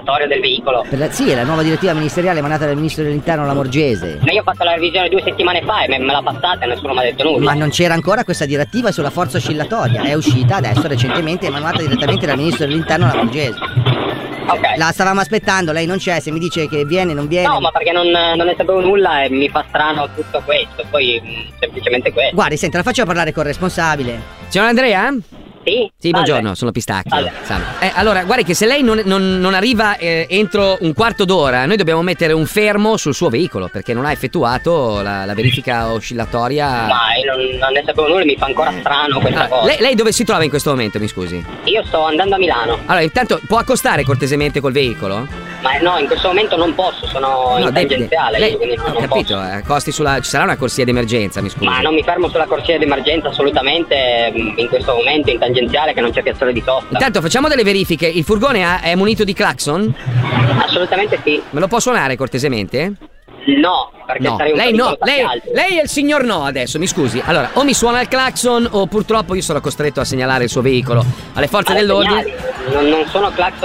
oscillatorio del veicolo. Sì, è la nuova direttiva ministeriale emanata dal ministro dell'interno Lamorgese. Ma io ho fatto la revisione 2 settimane fa e me l'ha passata e nessuno mi ha detto nulla. Ma non c'era ancora questa direttiva sulla forza oscillatoria, è uscita adesso recentemente, emanata direttamente dal ministro dell'interno Lamorgese. Ok. La stavamo aspettando, lei non c'è, se mi dice che viene non viene. No, ma perché non ne sapevo nulla e mi fa strano tutto questo, poi semplicemente questo. Guardi, senta, la faccio parlare col responsabile. Signor Andrea? Sì? Sì, buongiorno, sono Pistacchio. Salve. Allora, guardi che se lei non arriva entro un quarto d'ora, noi dobbiamo mettere un fermo sul suo veicolo perché non ha effettuato la verifica oscillatoria. Ma io non ne sapevo nulla, mi fa ancora strano questa cosa. Lei dove si trova in questo momento, mi scusi? Io sto andando a Milano. Allora, intanto può accostare cortesemente col veicolo? Ma no, in questo momento non posso, sono in tangenziale, quindi non capito, posso. Accosti ci sarà una corsia d'emergenza, mi scusi. Ma non mi fermo sulla corsia d'emergenza assolutamente in questo momento in tangenziale che non c'è piazzale di sosta. Intanto facciamo delle verifiche. Il furgone è munito di clacson? Assolutamente sì. Me lo può suonare cortesemente? No, perché No, sarei un lei no, pericolo per gli altri. lei è il signor no adesso, mi scusi. Allora, o mi suona il clacson o purtroppo io sono costretto a segnalare il suo veicolo alle forze dell'ordine. Non sono clacson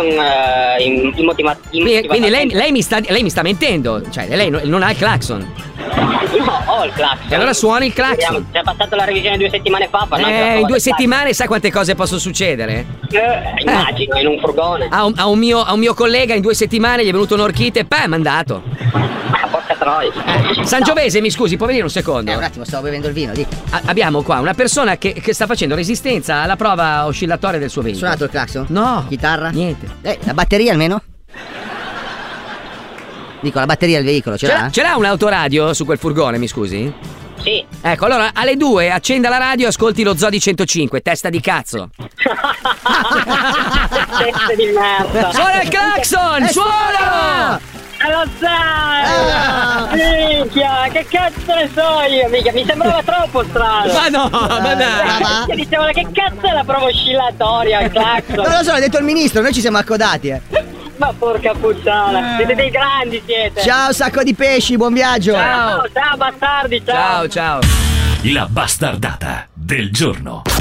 Quindi lei mi sta mentendo, cioè lei non ha il clacson. No, ho il clacson. E allora suoni il clacson. C'è passato la revisione 2 settimane fa. In 2 settimane sa quante cose possono succedere? Immagino, in un furgone. A un mio collega in 2 settimane gli è venuto un'orchite e è mandato. Porca troia. Sangiovese, mi scusi, può venire un secondo? Un attimo, stavo bevendo il vino, dica. Abbiamo qua una persona che sta facendo resistenza alla prova oscillatoria del suo veicolo. Suonato il clacson? No. Chitarra? Niente. La batteria almeno? Dico, la batteria del veicolo ce l'ha? Ce l'ha un'autoradio su quel furgone, mi scusi? Sì. Ecco, allora alle 2 accenda la radio e ascolti lo Zodi 105, testa di cazzo. Testa di merda. Suona il clacson, suona! Lo sai! Minchia, che cazzo ne so io, mica, mi sembrava troppo strano. Ma no, ma dai! Dicevo, che cazzo è la prova oscillatoria, il clacson? Non lo so, l'ha detto il ministro, noi ci siamo accodati. Ma porca puttana, siete dei grandi, siete. Ciao, sacco di pesci, buon viaggio. Ciao bastardi, ciao. Ciao. La bastardata del giorno.